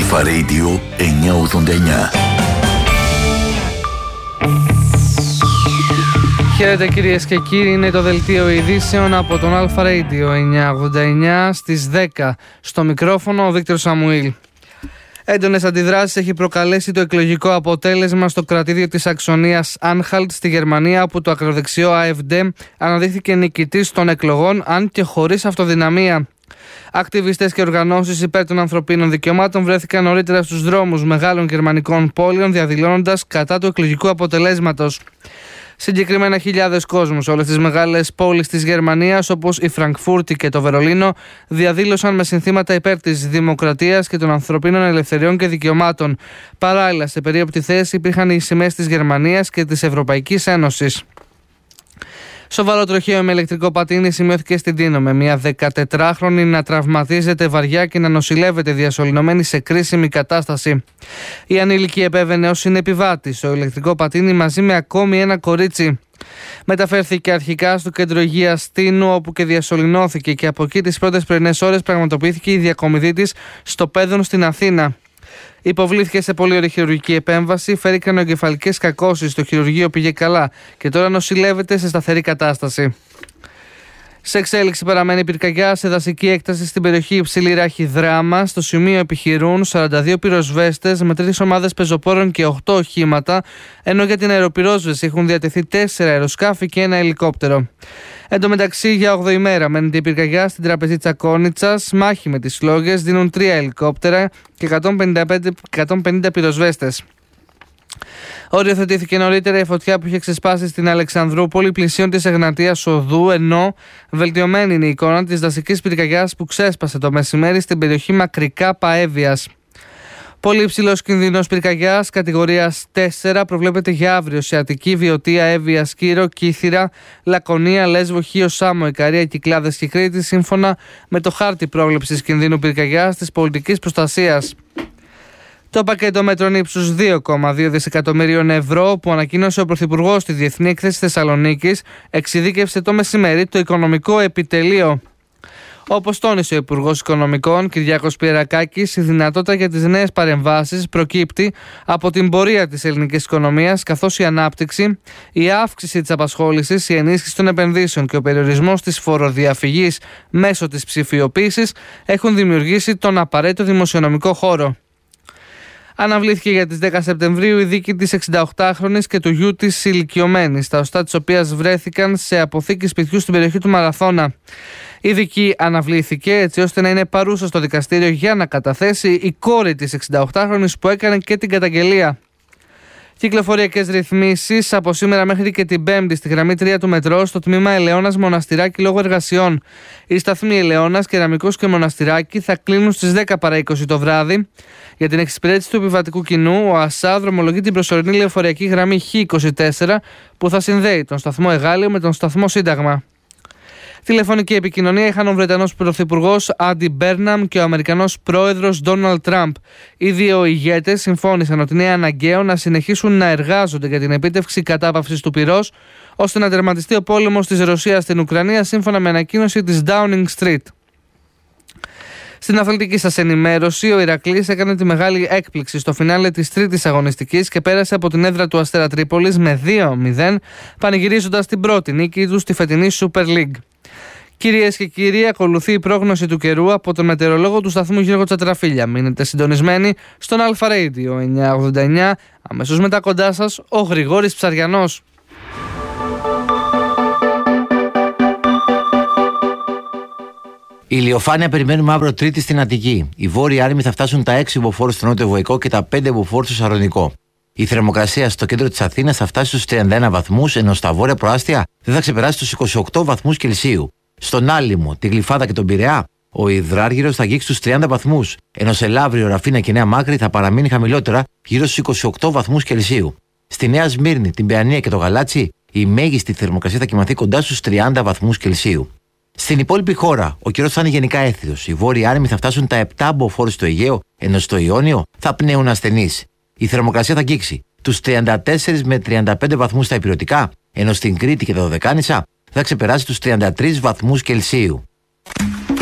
Αλφα Radio 989. Χαίρετε κυρίες και κύριοι, είναι το δελτίο ειδήσεων από τον Αλφα Radio 989 στις 10. Στο μικρόφωνο ο Βίκτορ Σαμουήλ. Έντονες αντιδράσεις έχει προκαλέσει το εκλογικό αποτέλεσμα στο κρατήδιο της Αξονίας Άνχαλτ στη Γερμανία, όπου το ακροδεξιό AfD αναδείχθηκε νικητής των εκλογών, αν και χωρίς αυτοδυναμία. Ακτιβιστές και οργανώσεις υπέρ των ανθρωπίνων δικαιωμάτων βρέθηκαν νωρίτερα στους δρόμους μεγάλων γερμανικών πόλεων, διαδηλώνοντας κατά του εκλογικού αποτελέσματος. Συγκεκριμένα χιλιάδες κόσμους σε όλες τις μεγάλες πόλεις της Γερμανίας, όπως η Φραγκφούρτη και το Βερολίνο, διαδήλωσαν με συνθήματα υπέρ της δημοκρατίας και των ανθρωπίνων ελευθεριών και δικαιωμάτων. Παράλληλα, σε περίοπτη θέση υπήρχαν οι σημαίες της Γερμανίας και της Ευρωπαϊκής Ένωσης. Σοβαρό τροχαίο με ηλεκτρικό πατίνι σημειώθηκε στην Τίνο, με μια 14χρονη να τραυματίζεται βαριά και να νοσηλεύεται διασωληνωμένη σε κρίσιμη κατάσταση. Η ανήλικη επέβαινε ως συνεπιβάτη στο ηλεκτρικό πατίνι μαζί με ακόμη ένα κορίτσι. Μεταφέρθηκε αρχικά στο κέντρο υγείας Τίνου, όπου και διασωληνώθηκε, και από εκεί τις πρώτες πρωινές ώρες πραγματοποιήθηκε η διακομιδή της στο Πέδον στην Αθήνα. Υποβλήθηκε σε πολύ ωραία χειρουργική επέμβαση, φέρει κρανιοεγκεφαλικές κακώσεις, το χειρουργείο πήγε καλά και τώρα νοσηλεύεται σε σταθερή κατάσταση. Σε εξέλιξη παραμένει πυρκαγιά σε δασική έκταση στην περιοχή Υψηλή Ράχη Δράμα. Στο σημείο επιχειρούν 42 πυροσβέστες με 3 ομάδες πεζοπόρων και 8 οχήματα, ενώ για την αεροπυρόσβεση έχουν διατεθεί 4 αεροσκάφη και 1 ελικόπτερο. Εν τω μεταξύ, για 8η μέρα μένεται η πυρκαγιά στην τραπεζίτσα Κόνιτσας. Μάχη με τις Λόγες, δίνουν 3 ελικόπτερα και 150 πυροσβέστες. Οριοθετήθηκε νωρίτερα η φωτιά που είχε ξεσπάσει στην Αλεξανδρούπολη πλησίων της Εγνατίας Οδού, ενώ βελτιωμένη είναι η εικόνα της δασικής πυρκαγιάς που ξέσπασε το μεσημέρι στην περιοχή Μακρικά Παέβειας. Πολύ υψηλός κινδύνος πυρκαγιάς κατηγορίας 4 προβλέπεται για αύριο σε Αττική, Βιωτία, Εύβοια, Σκύρο, Κύθυρα, Λακωνία, Λέσβο, Χίο, Σάμο, Ικαρία, Κυκλάδες και Κρήτη, σύμφωνα με το χάρτη πρόβλεψης κινδύνου πυρκαγιάς της πολιτικής προστασίας. Το πακέτο μέτρων ύψους 2,2 δισεκατομμυρίων ευρώ που ανακοίνωσε ο Πρωθυπουργός στη Διεθνή Έκθεση Θεσσαλονίκης εξειδίκευσε το μεσημέρι το οικονομικό επιτελείο. Όπως τόνισε ο Υπουργός Οικονομικών Κυριάκος Πιερακάκης, η δυνατότητα για τις νέες παρεμβάσεις προκύπτει από την πορεία της ελληνικής οικονομίας, καθώς η ανάπτυξη, η αύξηση της απασχόλησης, η ενίσχυση των επενδύσεων και ο περιορισμός της φοροδιαφυγής μέσω της ψηφιοποίησης έχουν δημιουργήσει τον απαραίτητο δημοσιονομικό χώρο. Αναβλήθηκε για τις 10 Σεπτεμβρίου η δίκη της 68χρονης και του γιού της ηλικιωμένης, τα οστά της οποίας βρέθηκαν σε αποθήκη σπιτιού στην περιοχή του Μαραθώνα. Η δίκη αναβλήθηκε έτσι ώστε να είναι παρούσα στο δικαστήριο για να καταθέσει η κόρη της 68χρονης που έκανε και την καταγγελία. Κυκλοφοριακές ρυθμίσεις από σήμερα μέχρι και την Πέμπτη στη γραμμή 3 του μετρό στο τμήμα Ελαιώνας Μοναστηράκι λόγω εργασιών. Οι σταθμοί Ελαιώνας, Κεραμικός και Μοναστηράκι θα κλείνουν στις 10 παρά 20 το βράδυ. Για την εξυπηρέτηση του επιβατικού κοινού, ο ΑΣΑ δρομολογεί την προσωρινή λεωφορειακή γραμμή Χ24 που θα συνδέει τον σταθμό Εγάλεο με τον σταθμό Σύνταγμα. Τηλεφωνική επικοινωνία είχαν ο Βρετανός Πρωθυπουργός Άντι Μπέρναμ και ο Αμερικανός Πρόεδρος Ντόναλντ Τραμπ. Οι δύο ηγέτες συμφώνησαν ότι είναι αναγκαίο να συνεχίσουν να εργάζονται για την επίτευξη κατάπαυσης του πυρός, ώστε να τερματιστεί ο πόλεμος της Ρωσίας στην Ουκρανία, σύμφωνα με ανακοίνωση της Downing Street. Στην αθλητική σας ενημέρωση, ο Ηρακλής έκανε τη μεγάλη έκπληξη στο φινάλε της τρίτης αγωνιστικής και πέρασε από την έδρα του Αστέρα Τρίπολης με 2-0, πανηγυρίζοντας την πρώτη νίκη του στη φετινή Super League. Κυρίες και κύριοι, ακολουθεί η πρόγνωση του καιρού από τον μετεωρολόγο του σταθμού Γιώργο Τσατραφίλια. Μείνετε συντονισμένοι στον Αλφα Radio 989. Αμέσως μετά κοντά σας ο Γρηγόρης Ψαριανός. Ηλιοφάνεια περιμένουμε αύριο Τρίτη στην Αττική. Οι βόρειοι άρμοι θα φτάσουν τα 6 μποφόρ στο νότιο Βοϊκό και τα 5 μποφόρ στο Σαρονικό. Η θερμοκρασία στο κέντρο της Αθήνας θα φτάσει στους 31 βαθμούς, ενώ στα βόρεια προάστια δεν θα ξεπεράσει τους 28 βαθμούς Κελσίου. Στον Άλυμο, τη Γλυφάδα και τον Πειραιά, ο υδράργυρος θα αγγίξει τους 30 βαθμούς, ενώ σε Λαύριο, Ραφίνα και Νέα Μάκρη θα παραμείνει χαμηλότερα, γύρω στους 28 βαθμούς Κελσίου. Στη Νέα Σμύρνη, την Παιανία και το Γαλάτσι, η μέγιστη θερμοκρασία θα κοιμαθεί κοντά στους 30 βαθμούς Κελσίου. Στην υπόλοιπη χώρα, ο καιρός θα είναι γενικά έθριος. Οι βόρειοι άρμοι θα φτάσουν τα 7 μποφόρ στο Αιγαίο, ενώ στο Ιόνιο θα πνέουν ασθενείς. Η θερμοκρασία θα αγγίξει τους 34 με 35 βαθμούς στα ηπειρωτικά, ενώ στην Κρήτη και τα Δωδεκάνησα θα ξεπεράσει τους 33 βαθμούς Κελσίου.